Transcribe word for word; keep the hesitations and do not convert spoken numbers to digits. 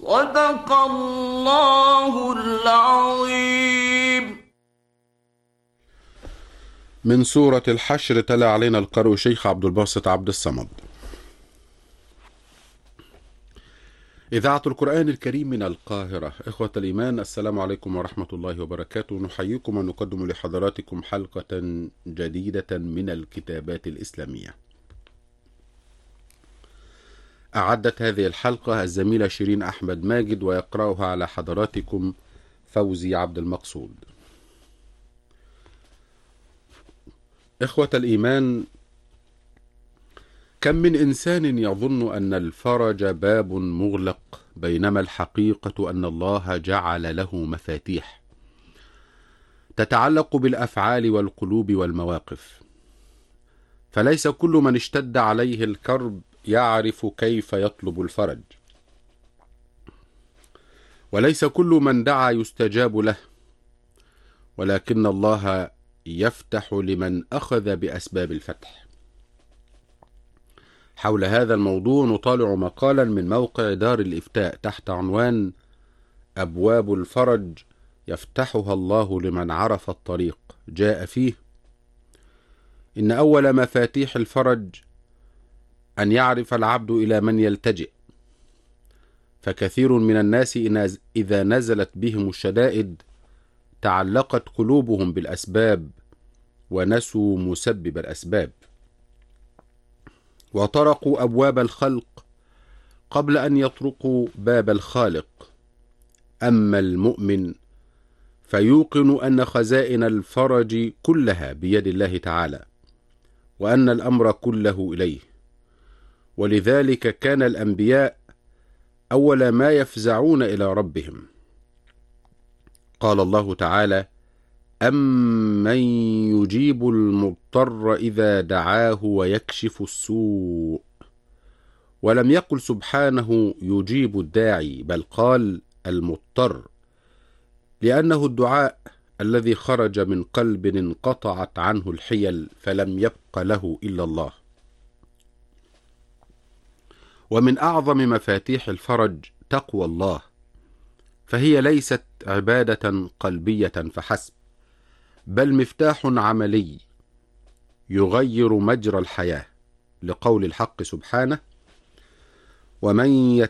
صدق الله العظيم. من سورة الحشر تلا علينا القارئ شيخ عبد الباسط عبد الصمد. إذاعة القرآن الكريم من القاهرة. إخوة الإيمان، السلام عليكم ورحمة الله وبركاته. نحييكم ونقدم لحضراتكم حلقة جديدة من الكتابات الإسلامية. أعدت هذه الحلقة الزميلة شيرين أحمد ماجد، ويقرأها على حضراتكم فوزي عبد المقصود. إخوة الإيمان، كم من إنسان يظن أن الفرج باب مغلق، بينما الحقيقة أن الله جعل له مفاتيح تتعلق بالأفعال والقلوب والمواقف. فليس كل من اشتد عليه الكرب يعرف كيف يطلب الفرج، وليس كل من دعا يستجاب له، ولكن الله يفتح لمن أخذ بأسباب الفتح. حول هذا الموضوع نطالع مقالا من موقع دار الإفتاء تحت عنوان أبواب الفرج يفتحها الله لمن عرف الطريق. جاء فيه: إن أول مفاتيح الفرج أن يعرف العبد إلى من يلتجئ، فكثير من الناس إذا نزلت بهم الشدائد تعلقت قلوبهم بالأسباب ونسوا مسبب الأسباب، وطرقوا أبواب الخلق قبل أن يطرقوا باب الخالق. أما المؤمن فيوقن أن خزائن الفرج كلها بيد الله تعالى، وأن الأمر كله إليه. ولذلك كان الأنبياء أول ما يفزعون إلى ربهم. قال الله تعالى: أمن يجيب المضطر إذا دعاه ويكشف السوء. ولم يقل سبحانه يجيب الداعي، بل قال المضطر، لأنه الدعاء الذي خرج من قلب انقطعت عنه الحيل فلم يبق له إلا الله. ومن أعظم مفاتيح الفرج تقوى الله، فهي ليست عبادة قلبية فحسب، بل مفتاح عملي يغير مجرى الحياة، لقول الحق سبحانه: ومن